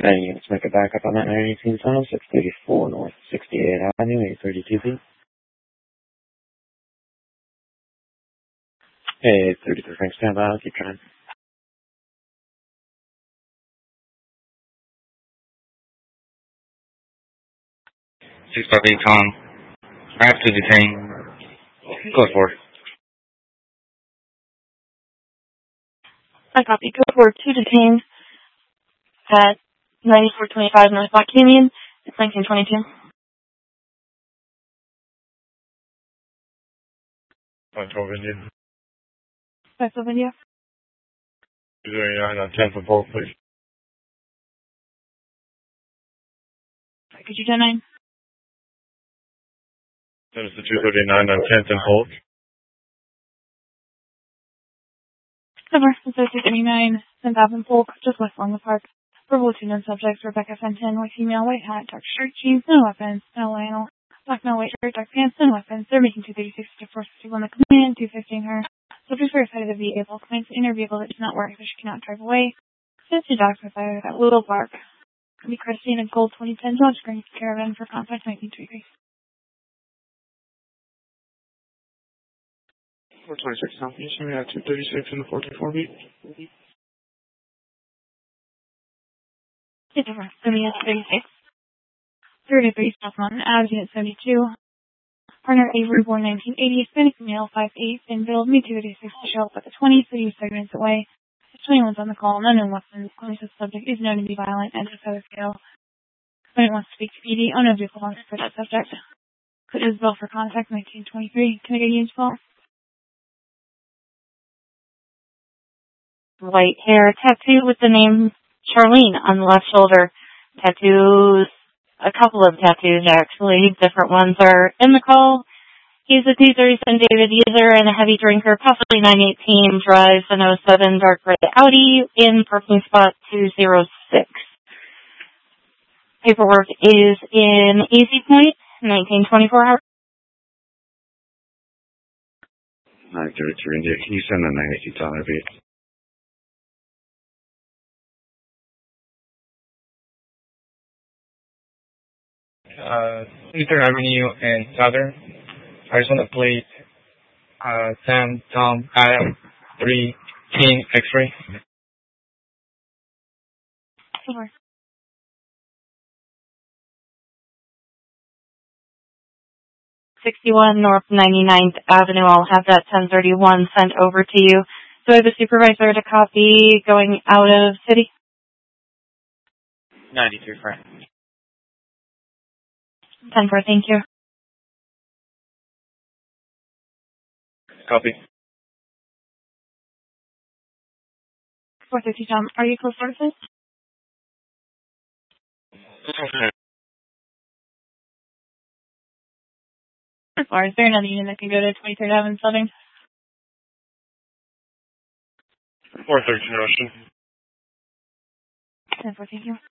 And let's make it back up on that 918 tunnel, 634 North 68th Avenue, 832 feet. Hey, 33 Frank, stand by, I'll keep trying. 658 Tom. I have to detain. Go forward. I copy. Code for 2 detained at 9425 North Block Canyon. It's 1922. 512 Indian. 512 India. 239 on 10th and Polk, please. Could you 10-9? Send us to 239 on 10th and Polk. Cover. It's 239, 10th Avenue Polk, just west along the park. Verbal two known subjects, Rebecca Fenton, white female, white hat, dark shirt, jeans, no weapons, no flannel, black male, white shirt, dark pants, no weapons. They're making 236 to 461 the command, 215 her. Subjects verified of the vehicle, claims in her vehicle that does not work, so she cannot drive away. Since the dogs were fired at Willow Park. Be Christine and Gold 2010 Dodge Green Caravan for contact 1923. 426 Southeast, we have 236 and 44 feet. It's over. 36. 33 South Mountain Ave, Unit 72. Partner Avery, born 1980, Hispanic male, 5'8", and billed me 286 to show up at the 20, so he's 30 minutes away. There's 21's on the call, no known weapons. Claims the subject is known to be violent and just other scale. Client wants to speak to PD. Oh no, vehicle wants for that subject. Put Isabel for contact 1923. Canadian fault. White hair tattoo with the name Charlene on the left shoulder. Tattoos, a couple of tattoos actually, different ones are in the call. He's a 237 David user and a heavy drinker, possibly 918, drives an 07 dark gray Audi in parking spot 206. Paperwork is in Easy Point, 1924 hours. 933 India, can you send a 918 on there, please? Eastern Avenue and Southern. Arizona plate, Sam, Tom, Adam, 3, King, X-ray. Sure. 61 North 99th Avenue. I'll have that 1031 sent over to you. So I have a supervisor to copy going out of city. 93 Frank. 10-4, thank you. Copy. 450 Tom, are you close services? Okay. Or is there another unit that can go to 23rd Avenue Southern? 413 Russian. 10-4, thank you.